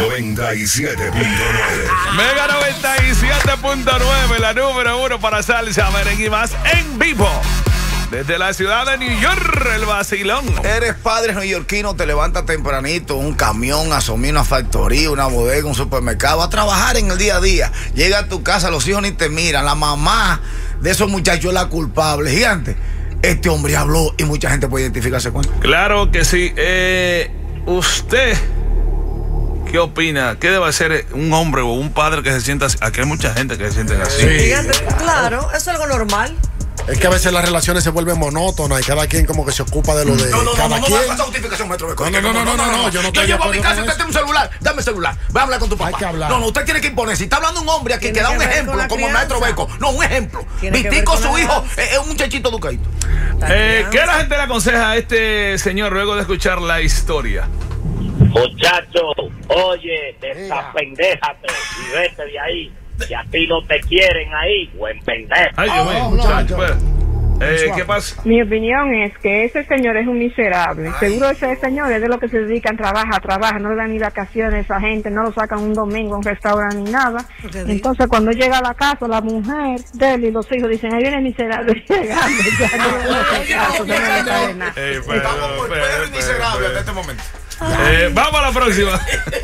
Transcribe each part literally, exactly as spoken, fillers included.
noventa y siete punto nueve. Mega noventa y siete punto nueve, la número uno para salsa, merengue y más en vivo. Desde la ciudad de New York, el vacilón. Eres padre neoyorquino, te levantas tempranito, un camión, asumir una factoría, una bodega, un supermercado, a trabajar en el día a día. Llega a tu casa, los hijos ni te miran, la mamá de esos muchachos es la culpable. Gigante, este hombre habló y mucha gente puede identificarse con él. Claro que sí. Eh, usted, ¿qué opina? ¿Qué debe hacer un hombre o un padre que se sienta así? Aquí hay mucha gente que se sienten así. Sí. Fíjate, claro, eso es algo normal. Es que a veces las relaciones se vuelven monótonas y cada quien como que se ocupa de lo de no, no, cada no, no, quien. No, no, no, justificación, maestro Beco. No, no, no, no, no, no, no, yo no Yo llevo a mi casa, usted tiene un celular, dame el celular, voy a hablar con tu papá. Hay que hablar. No, no, usted tiene que imponer. Si está hablando un hombre aquí que da un ejemplo, como el maestro Beco. No, un ejemplo. Vitico, su hijo, es un muchachito educadito. Eh, ¿Qué la gente le aconseja a este señor luego de escuchar la historia? Muchacho, oye, desapendéjate y vete de ahí. Si a ti no te quieren ahí, buen pendejo. Ay, Dios mío, Oh, muchacho. muchacho. Eh, ¿Qué pasa? Mi opinión es que ese señor es un miserable. Ay. Seguro ese señor es de lo que se dedican, trabaja, trabaja, no le dan ni vacaciones a esa gente, no lo sacan un domingo a un restaurante ni nada. Entonces cuando llega a la casa, la mujer de él y los hijos dicen, ahí viene el miserable llegando. Ya no le hacen caso, no le saben nada. Eh, pero, Estamos por pero, Pedro pero, miserable pero. hasta este momento. Eh, vamos a la próxima.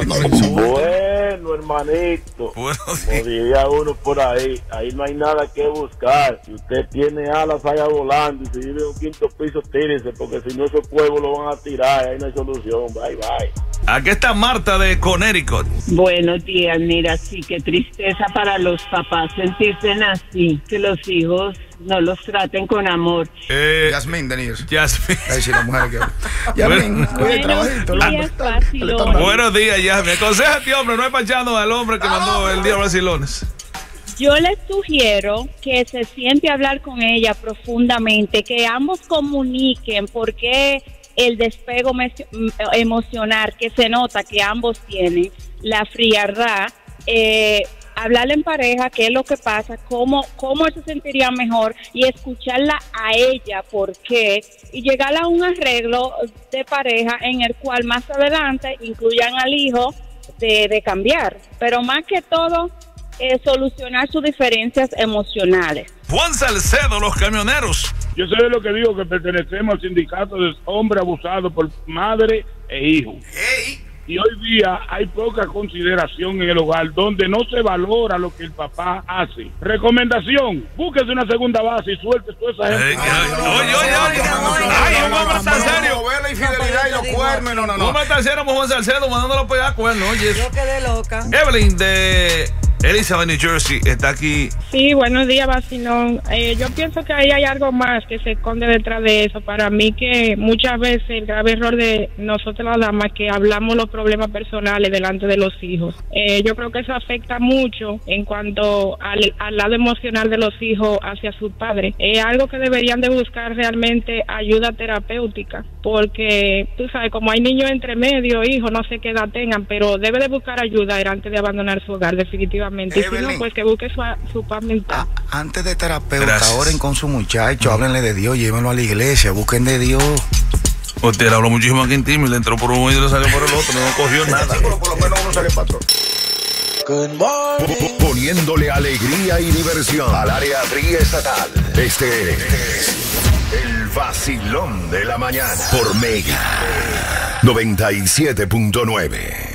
Bueno, hermanito, Bueno, como sí. diría uno por ahí, ahí no hay nada que buscar. Si usted tiene alas, vaya volando. Y si vive en un quinto piso, tírese, porque si no, esos cuervos lo van a tirar. Ahí no hay solución. Bye, bye. Aquí está Marta de Connecticut. Buenos días, mira, sí, qué tristeza para los papás sentirse así, que los hijos no los traten con amor. Eh, Yasmín, Denise. Yasmín. Ahí sí, la mujer que Yasmín, oye, trabajito. días, vacilón. Buenos días, Yasmín. Aconseja a este hombre, no es pachando al hombre que mandó el día vacilones. Yo les sugiero que se siente a hablar con ella profundamente, que ambos comuniquen por qué el despego emocional que se nota que ambos tienen, la frialdad, eh, hablarle en pareja qué es lo que pasa, cómo, cómo se sentiría mejor y escucharla a ella por qué y llegar a un arreglo de pareja en el cual más adelante incluyan al hijo de, de cambiar, pero más que todo eh, solucionar sus diferencias emocionales. Juan Salcedo, los camioneros. Yo sé de lo que digo, que pertenecemos al sindicato de hombre abusado por madre e hijo. Hey. Y hoy día hay poca consideración en el hogar, donde no se valora lo que el papá hace. Recomendación, búsquese una segunda base y suelte toda esa Ey, gente. ay, Oye, oye, oye. Ay, un hombre tan serio. No, ve la infidelidad y los cuernos. No, no, Un no. hombre tan serio como Juan Salcedo mandándolo a pegar cuernos. Oye, Yo quedé loca. Evelyn de Elizabeth, New Jersey, está aquí. Sí, buenos días, vacilón. Eh, yo pienso que ahí hay algo más que se esconde detrás de eso. Para mí que muchas veces el grave error de nosotros las damas que hablamos los problemas personales delante de los hijos. Eh, yo creo que eso afecta mucho en cuanto al, al lado emocional de los hijos hacia sus padres. Es algo que deberían de buscar realmente ayuda terapéutica, porque tú sabes, como hay niños entre medio, hijos, no sé qué edad tengan, pero debe de buscar ayuda antes de abandonar su hogar, definitivamente. Y si no, pues que busque su, su paz mental. Ah, antes de terapeuta, Gracias. oren con su muchacho, háblenle de Dios, llévenlo a la iglesia, busquen de Dios. Usted le habló muchísimo aquí en Timmy, le entró por un oído y le salió por el otro, no cogió nada. Pero por lo menos uno sale patrón. Poniéndole alegría y diversión al área triestatal. Este es el vacilón de la mañana por Mega noventa y siete punto nueve.